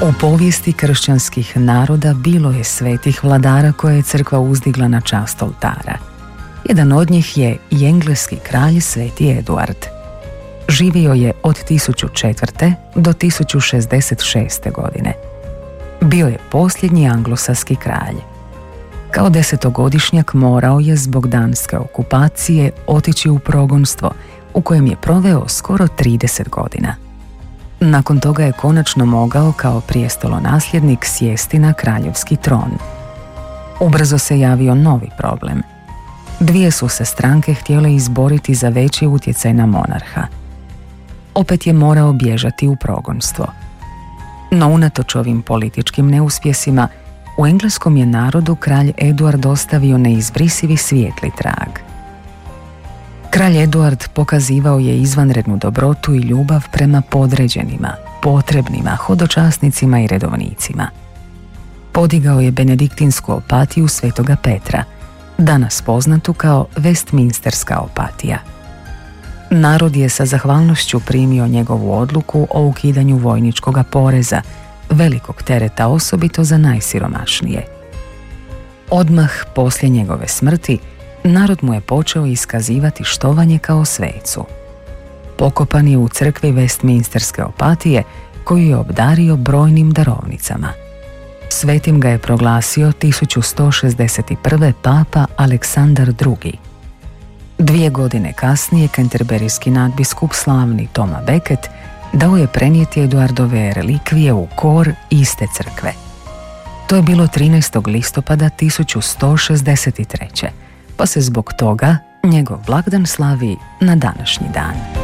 U povijesti kršćanskih naroda bilo je svetih vladara koje je crkva uzdigla na čast oltara. Jedan od njih je i engleski kralj Sveti Eduard. Živio je od 1004. do 1066. godine. Bio je posljednji anglosaski kralj. Kao 10-godišnjak morao je zbog danske okupacije otići u progonstvo, u kojem je proveo skoro 30 godina. Nakon toga je konačno mogao kao prijestolonasljednik sjesti na kraljevski tron. Ubrzo se javio novi problem. Dvije su se stranke htjele izboriti za veći utjecaj na monarha. Opet je morao bježati u progonstvo. No unatoč ovim političkim neuspjesima, u engleskom je narodu kralj Eduard ostavio neizbrisivi svijetli trag. Kralj Eduard pokazivao je izvanrednu dobrotu i ljubav prema podređenima, potrebnima, hodočasnicima i redovnicima. Podigao je benediktinsku opatiju Svetoga Petra, danas poznatu kao Westminsterska opatija. Narod je sa zahvalnošću primio njegovu odluku o ukidanju vojničkoga poreza, velikog tereta osobito za najsiromašnije. Odmah poslije njegove smrti, narod mu je počeo iskazivati štovanje kao svecu. Pokopan je u crkvi Westminsterske opatije, koju je obdario brojnim darovnicama. Svetim ga je proglasio 1161. papa Aleksandar II. 2 godine kasnije canterburyski nadbiskup slavni Toma Becket dao je prenijeti Eduardove relikvije u kor iste crkve. To je bilo 13. listopada 1163. pa se zbog toga njegov blagdan slavi na današnji dan.